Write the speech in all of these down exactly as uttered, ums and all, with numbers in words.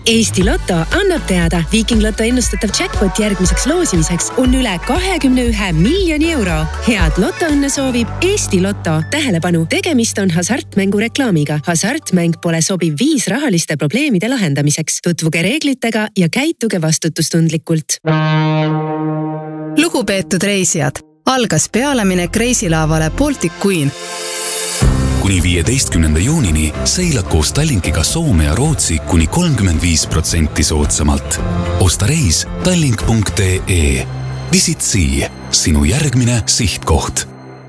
Eesti Lotto annab teada, Viiking Lotto ennustatav jackpot järgmiseks loosimiseks on üle kahekümne ühe miljoni euro. Head lotoõnne soovib Eesti Lotto. Tähelepanu, tegemist on hasartmängu reklaamiga. Hasartmäng pole sobiv viis rahaliste probleemide lahendamiseks. Tutvuge reeglitega ja käituge vastutustundlikult. Lugupeetud reisijad, algas pealeminek reisilaavale Baltic Queen. Kuni viieteistkümnenda juunini seilad koos Tallinkiga Soome ja Rootsi kuni kolmkümmend viis protsenti soodsamalt. Osta reis tallink punkt ee. Visit Sea, sinu järgmine sihtkoht.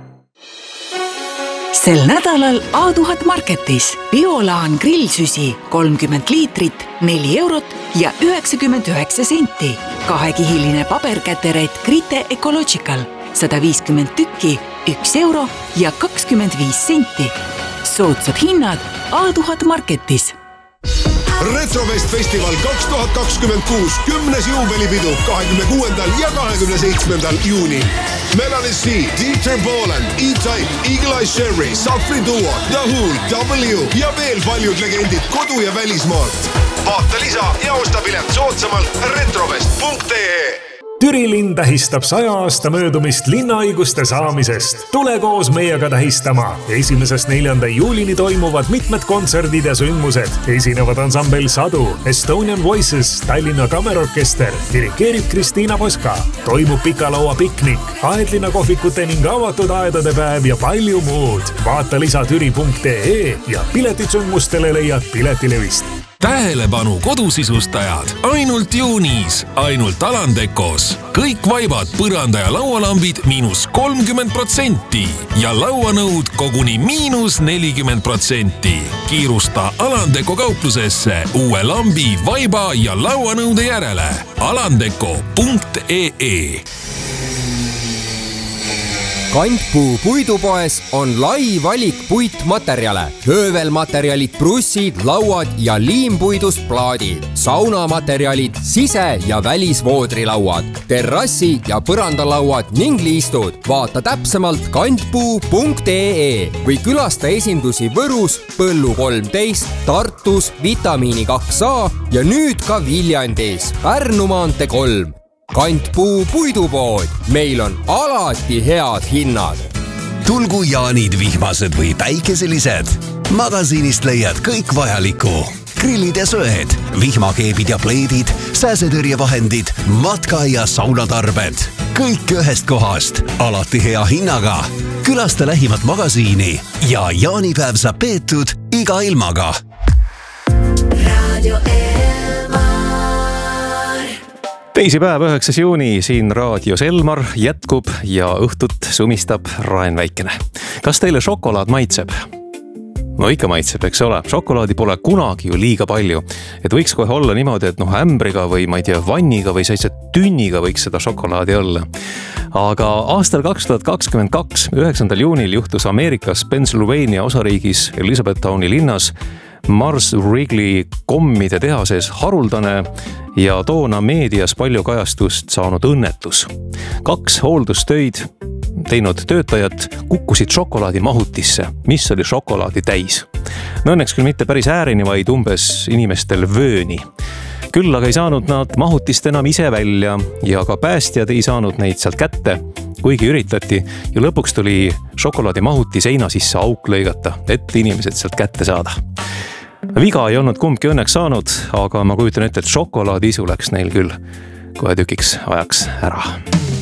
Sel nädalal A tuhat Marketis Biolaan grillsüsi kolmkümmend liitrit, neli eurot ja üheksakümmend üheksa senti. Kahekihiline paberkäteret Grite Ecological sada viiskümmend tükki, üks euro ja kakskümmend viis senti. Soodsad hinnad A tuhat Marketis. Retrofest Festival kaks tuhat kakskümmend kuus, kümnes juubelipidu kahekümne kuuendal ja kahekümne seitsmendal juunil. Melanie C, Dieter Bohlen, E-Type, Eagle Eye Sherry, Safri Duo, The Who, W ja veel paljud legendid kodu- ja välismaalt. Vaata lisa ja osta pilet soodsamalt retrofest punkt ee. Türi linn tähistab saja aasta möödumist linnaõiguste saamisest. Tule koos meiega tähistama. Esimesest neljanda juulini toimuvad mitmed kontserdid ja sündmused. Esinevad ansambel Sadu, Estonian Voices, Tallinna Kammerorkester, dirikeerib Kristiina Poska. Toimub pikalaua piknik, aedlina kohvikute ning avatud aedade päev ja palju muud. Vaata lisa türi punkt ee ja piletid sündmustele leiad Piletilevist. Tähelepanu kodusisuustajad, ainult juunis, ainult Alandekos. Kõik vaibad, põranda ja laualambid miinus kolmkümmend protsenti ja lauanõud koguni miinus nelikümmend protsenti. Kiirusta Alandeko kauplusesse uue lambi, vaiba ja lauanõude järele. alandeko punkt ee. Kantpuu puidupoes on lai valik puitmaterjale, höövelmaterjalid, brussid, lauad ja liimpuidust plaadid, saunamaterjalid, sise- ja välisvoodrilauad, terrassi- ja põrandalauad ning liistud. Vaata täpsemalt kantpuu punkt ee või külasta esindusi Võrus, Põllu kolmteist, Tartus, Vitamiini kaks A ja nüüd ka Viljandis, Pärnu maantee kolm. Kantpuu puidupood. Meil on alati head hinnad. Tulgu jaanid vihmased või päikeselised. Magasiinist leiad kõik vajaliku. Grillid ja söed, vihmakeebid ja pleedid, sääsetõrjevahendid, matka- ja saunatarbed. Kõik ühest kohast, alati hea hinnaga. Külasta lähimat magasiini ja jaanipäev saab peetud iga ilmaga. Radio Teisipäev, üheksas juuni, siin raadios Elmar jätkub ja õhtut sumistab Raen Väikene. Kas teile šokolaad maitseb? No ikka maitseb, eks ole. Šokolaadi pole kunagi ju liiga palju. Et võiks kohe olla niimoodi, et noh, ämbriga või ma ei tea, vanniga või sellise tünniga võiks seda šokolaadi olla. Aga aastal kaks tuhat kakskümmend kaks, üheksandal juunil juhtus Ameerikas Pennsylvania osariigis Elizabethtowni linnas Mars Wrigley kommide tehases haruldane ja toona meedias palju kajastust saanud õnnetus. Kaks hooldustöid teinud töötajad kukkusid šokolaadi mahutisse, mis oli šokolaadi täis. No õnneks küll mitte päris äärini, vaid umbes inimestel vööni. Küll aga ei saanud nad mahutist enam ise välja ja ka päästjad ei saanud neid sealt kätte, kuigi üritati ja lõpuks tuli šokolaadi mahuti seina sisse auk lõigata, et inimesed sealt kätte saada. Viga ei olnud kumbki õnneks saanud, aga ma kujutan ette, et šokolaadi isu läks neil küll kohe tükiks ajaks ära.